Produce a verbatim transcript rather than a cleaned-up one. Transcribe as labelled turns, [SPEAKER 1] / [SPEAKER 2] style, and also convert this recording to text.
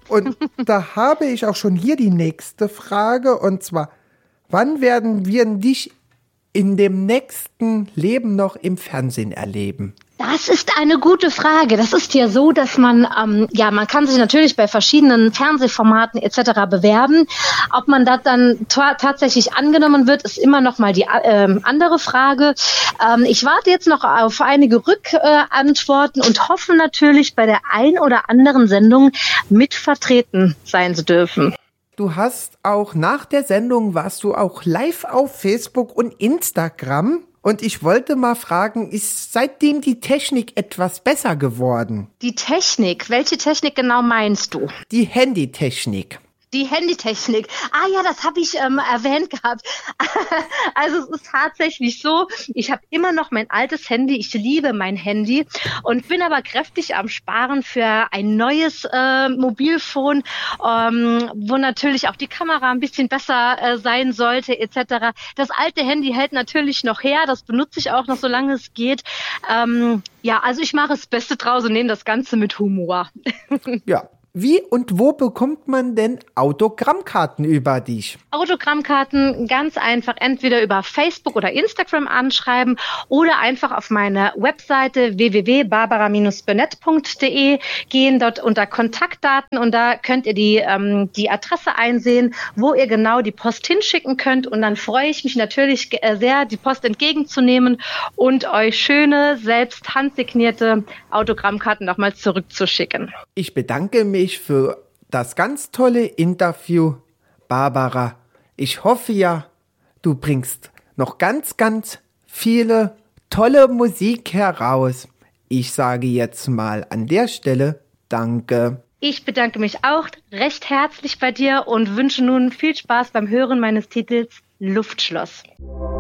[SPEAKER 1] Und da habe ich auch schon hier die nächste Frage, und zwar, wann werden wir dich in dem nächsten Leben noch im Fernsehen erleben?
[SPEAKER 2] Das ist eine gute Frage. Das ist ja so, dass man, ähm, ja, man kann sich natürlich bei verschiedenen Fernsehformaten et cetera bewerben. Ob man da dann ta- tatsächlich angenommen wird, ist immer noch mal die ähm, andere Frage. Ähm, ich warte jetzt noch auf einige Rückantworten äh, und hoffe natürlich, bei der ein oder anderen Sendung mit vertreten sein zu dürfen.
[SPEAKER 1] Du hast auch nach der Sendung, warst du auch live auf Facebook und Instagram. Und ich wollte mal fragen, ist seitdem die Technik etwas besser geworden?
[SPEAKER 2] Die Technik, welche Technik genau meinst du?
[SPEAKER 1] Die Handytechnik.
[SPEAKER 2] Die Handytechnik. Ah ja, das habe ich ähm, erwähnt gehabt. Also es ist tatsächlich so, ich habe immer noch mein altes Handy. Ich liebe mein Handy und bin aber kräftig am Sparen für ein neues äh, Mobilphone, ähm, wo natürlich auch die Kamera ein bisschen besser äh, sein sollte et cetera. Das alte Handy hält natürlich noch her. Das benutze ich auch noch, solange es geht. Ähm, ja, also ich mache das Beste draus und nehme das Ganze mit Humor.
[SPEAKER 1] Ja. Wie und wo bekommt man denn Autogrammkarten über dich?
[SPEAKER 2] Autogrammkarten ganz einfach entweder über Facebook oder Instagram anschreiben oder einfach auf meine Webseite w w w punkt barbara Bindestrich burnett punkt d e gehen, dort unter Kontaktdaten, und da könnt ihr die, ähm, die Adresse einsehen, wo ihr genau die Post hinschicken könnt, und dann freue ich mich natürlich sehr, die Post entgegenzunehmen und euch schöne, selbst handsignierte Autogrammkarten nochmal zurückzuschicken.
[SPEAKER 1] Ich bedanke mich für das ganz tolle Interview, Barbara. Ich hoffe ja, du bringst noch ganz, ganz viele tolle Musik heraus. Ich sage jetzt mal an der Stelle Danke.
[SPEAKER 2] Ich bedanke mich auch recht herzlich bei dir und wünsche nun viel Spaß beim Hören meines Titels Luftschloss.